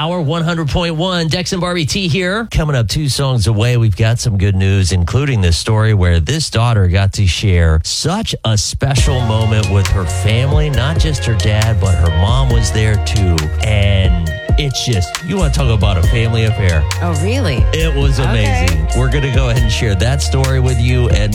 Power 100.1. Dex and Barbie T here. Coming up 2 songs away, we've got some good news, including this story where this daughter got to share such a special moment with her family. Not just her dad, but her mom was there too. And it's just, you want to talk about a family affair. Oh, really? It was amazing. Okay. We're going to go ahead and share that story with you and